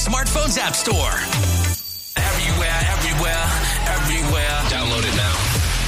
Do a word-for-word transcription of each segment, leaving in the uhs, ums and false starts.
smartphone's app store. Everywhere, everywhere, everywhere. Download it now.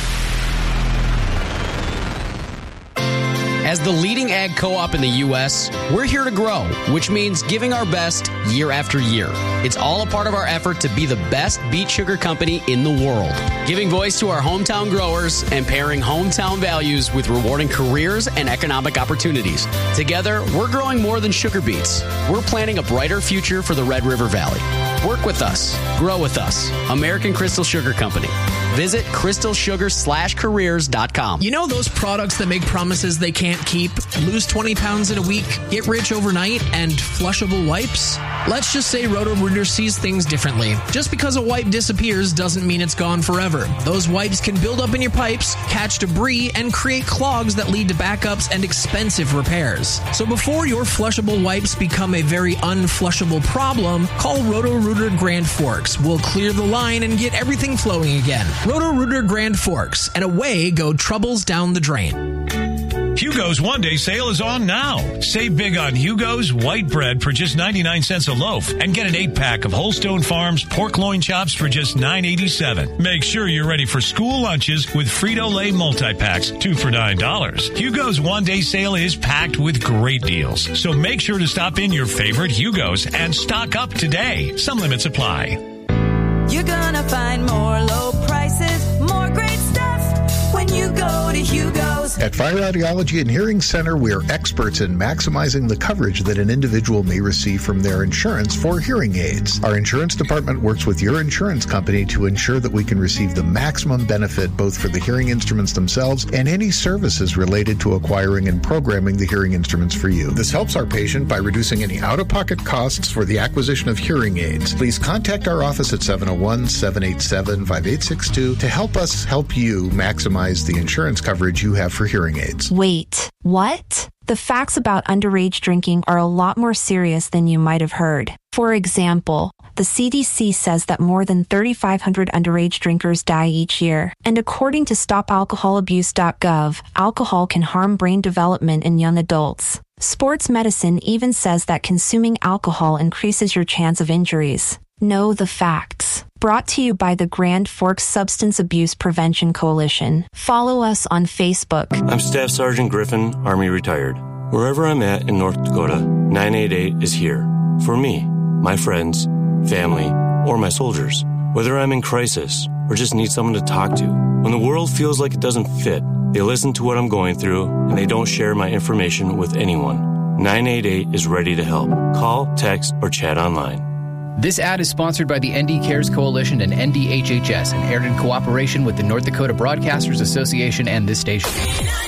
As the leading ag co-op in the U S, we're here to grow, which means giving our best year after year. It's all a part of our effort to be the best beet sugar company in the world, giving voice to our hometown growers and pairing hometown values with rewarding careers and economic opportunities. Together, we're growing more than sugar beets. We're planting a brighter future for the Red River Valley. Work with us. Grow with us. American Crystal Sugar Company. Visit crystal sugar slash careers dot com. You know those products that make promises they can't keep? Lose twenty pounds in a week, get rich overnight, and flushable wipes? Let's just say Roto-Rooter sees things differently. Just because a wipe disappears doesn't mean it's gone forever. Those wipes can build up in your pipes, catch debris, and create clogs that lead to backups and expensive repairs. So before your flushable wipes become a very unflushable problem, call Roto-Rooter Grand Forks. We'll clear the line and get everything flowing again. Roto-Rooter Grand Forks, and away go troubles down the drain. Hugo's one-day sale is on now. Save big on Hugo's white bread for just ninety-nine cents a loaf and get an eight-pack of Holstone Farms pork loin chops for just nine eighty-seven. Make sure you're ready for school lunches with Frito-Lay multi-packs, two for nine dollars. Hugo's one-day sale is packed with great deals, so make sure to stop in your favorite Hugo's and stock up today. Some limits apply. You're gonna find more low prices, more great stuff when you go to Hugo's. At Fire Audiology and Hearing Center, we are experts in maximizing the coverage that an individual may receive from their insurance for hearing aids. Our insurance department works with your insurance company to ensure that we can receive the maximum benefit both for the hearing instruments themselves and any services related to acquiring and programming the hearing instruments for you. This helps our patient by reducing any out-of-pocket costs for the acquisition of hearing aids. Please contact our office at seven oh one, seven eight seven, five eight six two to help us help you maximize the insurance coverage you have for hearing aids. Wait, what? The facts about underage drinking are a lot more serious than you might have heard. For example, the C D C says that more than thirty-five hundred underage drinkers die each year. And according to stop alcohol abuse dot gov, alcohol can harm brain development in young adults. Sports medicine even says that consuming alcohol increases your chance of injuries. Know the facts. Brought to you by the Grand Forks Substance Abuse Prevention Coalition. Follow us on Facebook. I'm Staff Sergeant Griffin, Army retired. Wherever I'm at in North Dakota, nine eight eight is here. For me, my friends, family, or my soldiers. Whether I'm in crisis or just need someone to talk to. When the world feels like it doesn't fit, they listen to what I'm going through and they don't share my information with anyone. nine eight eight is ready to help. Call, text, or chat online. This ad is sponsored by the N D Cares Coalition and N D H H S and aired in cooperation with the North Dakota Broadcasters Association and this station. Bring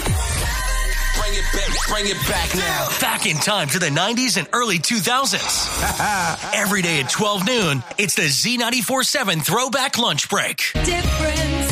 it back, bring it back now. Back in time to the nineties and early two thousands. Every day at twelve noon, it's the Z ninety-four seven Throwback Lunch Break. Difference,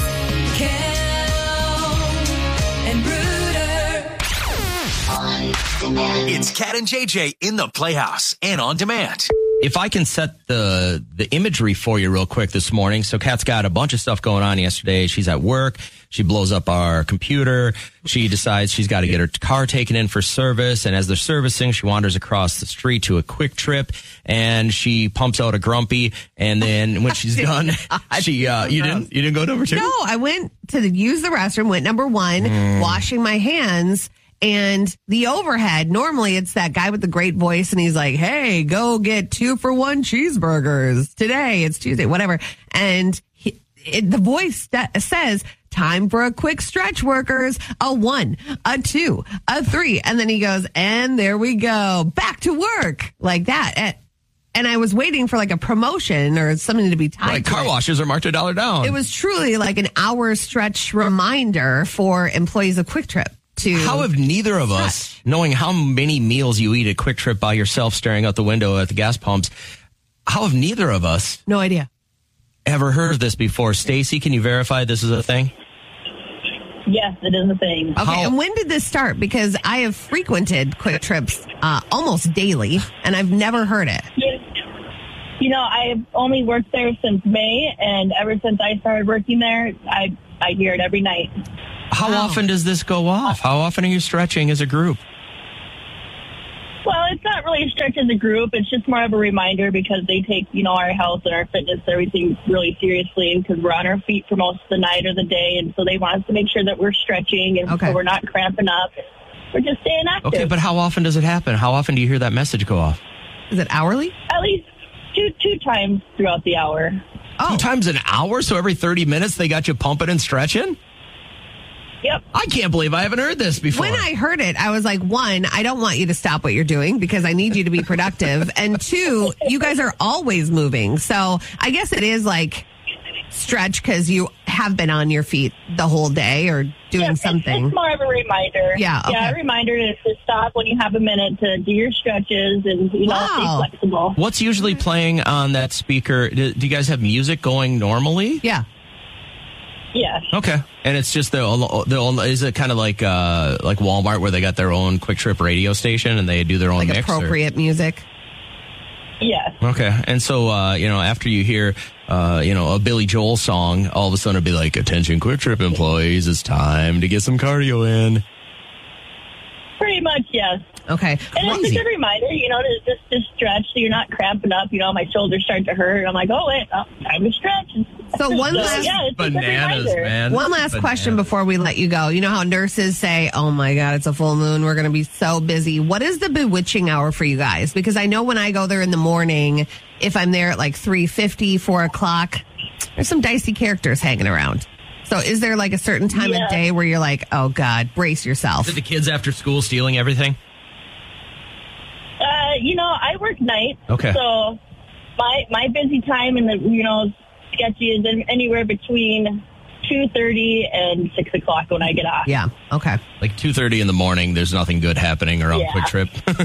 Kel and Bruder. On demand. It's Cat and J J in the Playhouse and on demand. If I can set the the imagery for you real quick this morning. So Kat's got a bunch of stuff going on yesterday. She's at work. She blows up our computer. She decides she's got to get her car taken in for service. And as they're servicing, she wanders across the street to a Quick Trip and she pumps out a Grumpy. And then when she's done, she, uh, you didn't, you didn't go number two? No, I went to the, use the restroom, went number one, mm. washing my hands. And the overhead, normally it's that guy with the great voice and he's like, hey, go get two for one cheeseburgers. Today, it's Tuesday, whatever. And he, it, the voice st- says, time for a quick stretch, workers. A one, a two, a three. And then he goes, and there we go. Back to work. Like that. And, and I was waiting for like a promotion or something to be tied Like car to washes are marked a dollar down. It was truly like an hour stretch reminder for employees of Quick Trip. To how have neither of stretch. us, knowing how many meals you eat at Quick Trip by yourself staring out the window at the gas pumps, how have neither of us no idea ever heard of this before? Stacy, can you verify this is a thing? Yes, it is a thing. Okay, how- and when did this start? Because I have frequented Quick Trips uh, almost daily, and I've never heard it. Yeah. You know, I've only worked there since May, and ever since I started working there, I I hear it every night. How wow. often does this go off? How often are you stretching as a group? Well, it's not really a stretch as a group. It's just more of a reminder because they take, you know, our health and our fitness, everything really seriously because we're on our feet for most of the night or the day. And so they want us to make sure that we're stretching and Okay. so we're not cramping up. We're just staying active. Okay, but how often does it happen? How often do you hear that message go off? Is it hourly? At least two two times throughout the hour. Oh. Two times an hour? So every thirty minutes they got you pumping and stretching? Yep. I can't believe I haven't heard this before. When I heard it, I was like, one, I don't want you to stop what you're doing because I need you to be productive. And two, you guys are always moving. So I guess it is like stretch because you have been on your feet the whole day or doing Yeah, something. It's, it's more of a reminder. Yeah, okay. Yeah, a reminder to, to stop when you have a minute to do your stretches and, you know, Wow. be flexible. What's usually playing on that speaker? Do, do you guys have music going normally? Yeah. Yes. Okay. And it's just the, the is it kind of like uh, like Walmart where they got their own Quick Trip radio station and they do their own Like mix? or- appropriate music. Yes. Okay. And so, uh, you know, after you hear, uh, you know, a Billy Joel song, all of a sudden it'll be like, attention Quick Trip employees, it's time to get some cardio in. Pretty much, yes. Okay. And it's a Crazy. good reminder, you know, to just to stretch so you're not cramping up. You know, my shoulders start to hurt. I'm like, oh, wait, oh, time to stretch. So one So, last yeah, it's a good Bananas, reminder. man. One last Bananas. question before we let you go. You know how nurses say, oh my God, it's a full moon. We're going to be so busy. What is the bewitching hour for you guys? Because I know when I go there in the morning, if I'm there at like three fifty, four o'clock, there's some dicey characters hanging around. So is there like a certain time Yeah. of day where you're like, oh God, brace yourself? Is it the kids after school stealing everything? Uh, you know, I work night. Okay. So my my busy time in the, you know, sketchy is in, anywhere between two thirty and six o'clock when I get off. Yeah. Okay. Like two thirty in the morning, there's nothing good happening around Yeah. Quick Trip.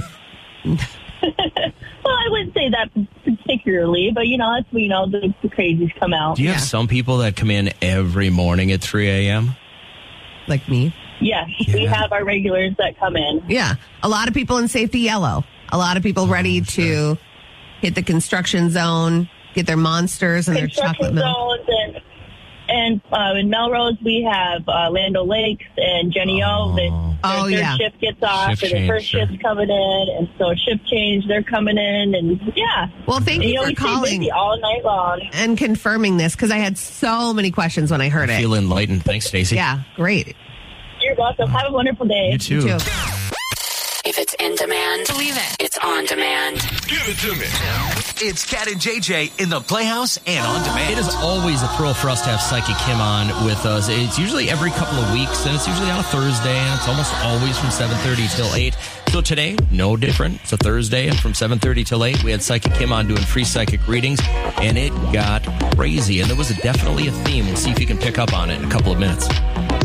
Well, I wouldn't say that particularly, but, you know, that's when, you know, the, the crazies come out. Do you have some people that come in every morning at three a.m.? Like me? Yes, we Yeah. have our regulars that come in. Yeah. A lot of people in safety yellow. A lot of people ready to hit the construction zone, get their monsters and their chocolate Construction milk. zones and and uh, in Melrose we have uh, Land O'Lakes and Jenny O. That their Oh, third yeah. shift gets off Shift and the change, first sure. shift's coming in, and so shift change they're coming in, and yeah. Well, thank And, you know, for we stay calling. busy all night long. And confirming this because I had so many questions when I heard I it. feel enlightened. Thanks, Stacey. Yeah, great. You're welcome. Have a wonderful day. You too. You too. If it's in demand, believe it. It's on demand. Give it to me. It's Cat and J J in the Playhouse and on demand. It is always a thrill for us to have Psychic Kim on with us. It's usually every couple of weeks, and it's usually on a Thursday, and it's almost always from seven thirty till eight. So today, no different. It's a Thursday, and from seven thirty till eight, we had Psychic Kim on doing free psychic readings, and it got crazy. And there was a, definitely a theme. We'll see if you can pick up on it in a couple of minutes.